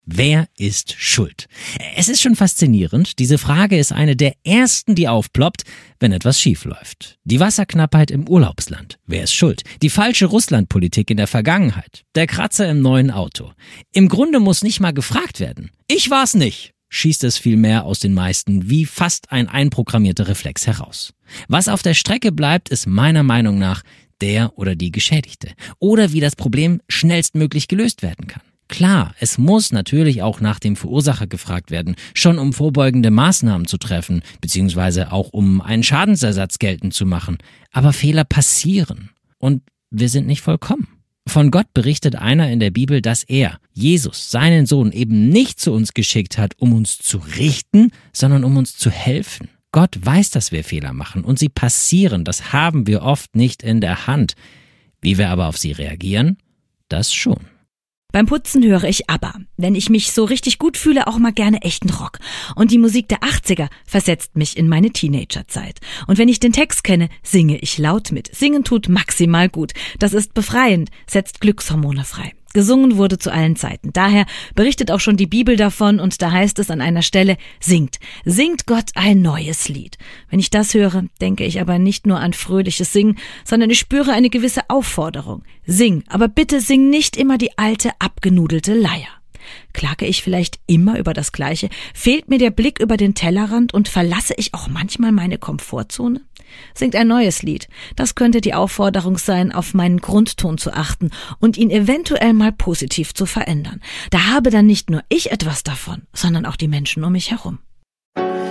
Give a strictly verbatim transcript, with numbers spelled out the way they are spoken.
Wer ist schuld? Es ist schon faszinierend. Diese Frage ist eine der ersten, die aufploppt, wenn etwas schief läuft. Die Wasserknappheit im Urlaubsland. Wer ist schuld? Die falsche Russlandpolitik in der Vergangenheit. Der Kratzer im neuen Auto. Im Grunde muss nicht mal gefragt werden. Ich war's nicht, schießt es vielmehr aus den meisten wie fast ein einprogrammierter Reflex heraus. Was auf der Strecke bleibt, ist meiner Meinung nach der oder die Geschädigte. Oder wie das Problem schnellstmöglich gelöst werden kann. Klar, es muss natürlich auch nach dem Verursacher gefragt werden, schon um vorbeugende Maßnahmen zu treffen, beziehungsweise auch um einen Schadensersatz geltend zu machen. Aber Fehler passieren und wir sind nicht vollkommen. Von Gott berichtet einer in der Bibel, dass er, Jesus, seinen Sohn eben nicht zu uns geschickt hat, um uns zu richten, sondern um uns zu helfen. Gott weiß, dass wir Fehler machen und sie passieren, das haben wir oft nicht in der Hand. Wie wir aber auf sie reagieren, das schon. Beim Putzen höre ich ABBA. Wenn ich mich so richtig gut fühle, auch mal gerne echten Rock. Und die Musik der achtziger versetzt mich in meine Teenagerzeit. Und wenn ich den Text kenne, singe ich laut mit. Singen tut maximal gut. Das ist befreiend, setzt Glückshormone frei. Gesungen wurde zu allen Zeiten. Daher berichtet auch schon die Bibel davon und da heißt es an einer Stelle, singt, singt Gott ein neues Lied. Wenn ich das höre, denke ich aber nicht nur an fröhliches Singen, sondern ich spüre eine gewisse Aufforderung. Sing, aber bitte sing nicht immer die alte, abgenudelte Leier. Klage ich vielleicht immer über das Gleiche? Fehlt mir der Blick über den Tellerrand und verlasse ich auch manchmal meine Komfortzone? Singt ein neues Lied. Das könnte die Aufforderung sein, auf meinen Grundton zu achten und ihn eventuell mal positiv zu verändern. Da habe dann nicht nur ich etwas davon, sondern auch die Menschen um mich herum.